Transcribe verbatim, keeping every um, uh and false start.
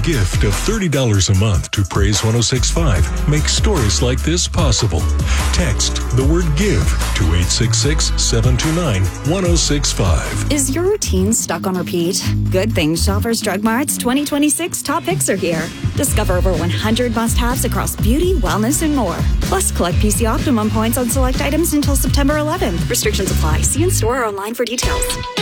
gift of thirty dollars a month to Praise one oh six point five makes stories like this possible. Text the word GIVE to eight six six, seven two nine, one oh six five. Is your routine stuck on repeat? Good Things Shoppers Drug Mart's twenty twenty-six top picks are here. Discover over one hundred must-haves across beauty, wellness, and more. Plus, collect P C Optimum points on select items until September eleventh. Restrictions apply. See in store or online for details.